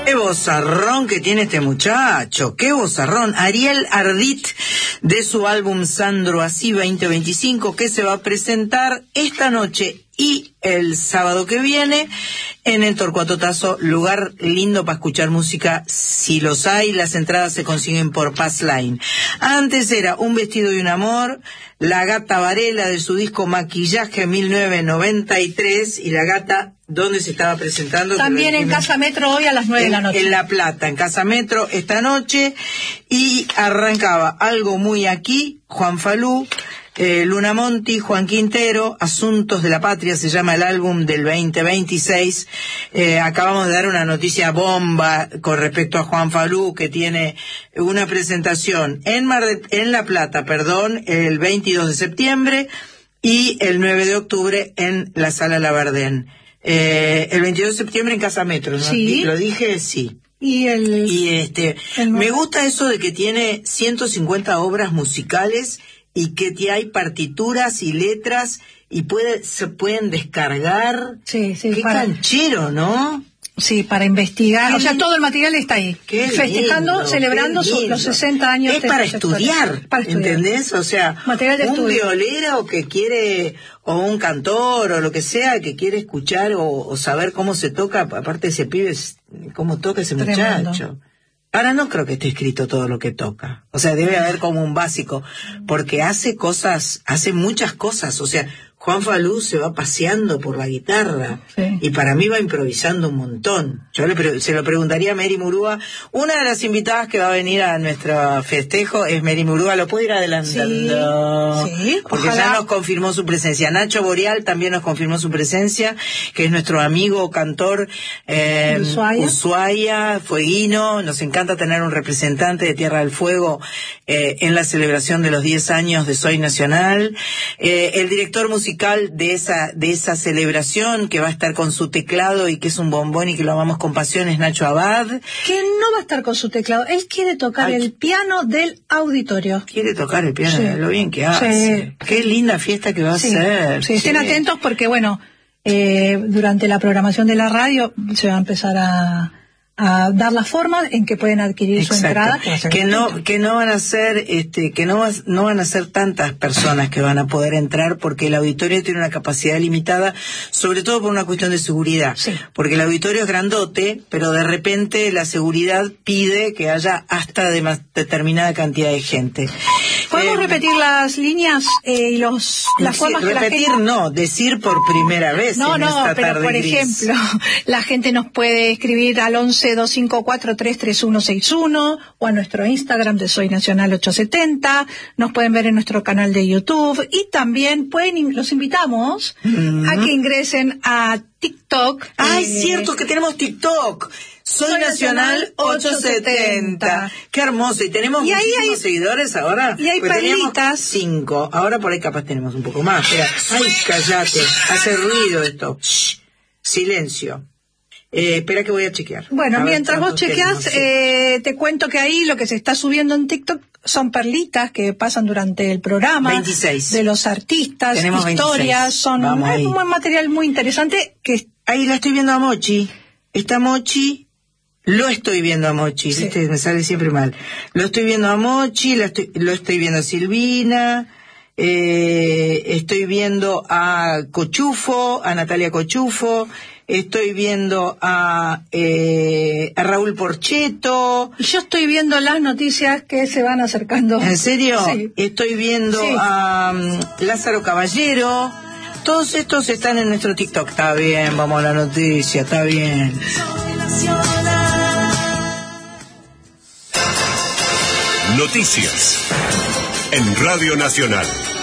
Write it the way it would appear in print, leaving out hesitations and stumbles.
Qué vozarrón que tiene este muchacho, qué vozarrón. Ariel Ardit, de su álbum Sandro Así 2025, que se va a presentar esta noche y el sábado que viene en el Torcuato Tazo, lugar lindo para escuchar música, si los hay. Las entradas se consiguen por Passline. Antes era Un vestido y un amor, La Gata Varela, de su disco Maquillaje 1993, y La Gata, ¿dónde se estaba presentando? También en Casa Metro hoy a las 9 de la noche. En La Plata, en Casa Metro esta noche, y arrancaba Algo Muy Aquí, Juan Falú, Luna Monti, Juan Quintero, Asuntos de la Patria se llama el álbum del 2026. Acabamos de dar una noticia bomba con respecto a Juan Falú, que tiene una presentación en La Plata, el 22 de septiembre y el 9 de octubre en la Sala Labardén. El 22 de septiembre en Casa Metro, ¿no? Sí. ¿Lo dije? Sí. El Me gusta eso de que tiene 150 obras musicales y que hay partituras y letras y se pueden descargar. Sí, qué canchero, ¿no? Sí, para investigar. Qué o sea, todo el material está ahí. Qué festejando, lindo, celebrando los 60 años. Es para estudiar, ¿entendés? O sea, material de un estudio. violero que quiere, o un cantor, o lo que sea, que quiere escuchar o saber cómo se toca, aparte ese pibe, cómo toca ese Tremendo. muchacho. Ahora no creo que esté escrito todo lo que toca. O sea, debe haber como un básico, porque hace muchas cosas. O sea, Juan Falú se va paseando por la guitarra, sí. Y para mí va improvisando un montón. Yo se lo preguntaría a Mary Murúa. Una de las invitadas que va a venir a nuestro festejo es Mary Murúa. ¿Lo puedo ir adelantando? Sí, porque ojalá. ya nos confirmó su presencia. Nacho Boreal también nos confirmó su presencia, que es nuestro amigo cantor Ushuaia, fueguino. Nos encanta tener un representante de Tierra del Fuego en la celebración de los 10 años de Soy Nacional. El director musical de esa celebración, que va a estar con su teclado y que es un bombón y que lo amamos con pasión, es Nacho Abad. Que no va a estar con su teclado, él quiere tocar el piano del auditorio. Quiere tocar el piano, Sí. lo bien que hace. Sí. Qué linda fiesta que va a ser. Sí, estén atentos porque, bueno, durante la programación de la radio se va a empezar a dar la forma en que pueden adquirir su entrada. Que no van a ser, no van a ser tantas personas que van a poder entrar, porque el auditorio tiene una capacidad limitada, sobre todo por una cuestión de seguridad. Sí. Porque el auditorio es grandote, pero de repente la seguridad pide que haya hasta determinada cantidad de gente. ¿Podemos repetir las líneas y las formas que la gente... Repetir no, decir por primera vez en esta pero tarde por gris. ejemplo, la gente nos puede escribir al 11-254-33161 o a nuestro Instagram de Soy Nacional 870, nos pueden ver en nuestro canal de YouTube y también los invitamos a que ingresen a TikTok. Es cierto que tenemos TikTok. Soy Nacional 870. Qué hermoso. Y tenemos muchísimos seguidores ahora. Y hay perlitas. 5. Ahora por ahí capaz tenemos un poco más. Espera. Ay, cállate. Hace ruido esto. Shh. Silencio. Espera que voy a chequear. Bueno, mientras vos chequeas, chequeás, te cuento que ahí lo que se está subiendo en TikTok son perlitas que pasan durante el programa. 26. De los artistas, tenemos historias. 26. Es un material muy interesante que... Ahí la estoy viendo a Mochi. Esta Mochi... Lo estoy viendo a Mochi, sí. ¿Viste? Me sale siempre mal. Lo estoy viendo a Mochi, lo estoy viendo a Silvina, estoy viendo a Cochufo, a Natalia Cochufo, estoy viendo a Raúl Porcheto. Y yo estoy viendo las noticias que se van acercando. ¿En serio? Sí. Estoy viendo a Lázaro Caballero. Todos estos están en nuestro TikTok. Está bien, vamos a la noticia, está bien. Noticias en Radio Nacional.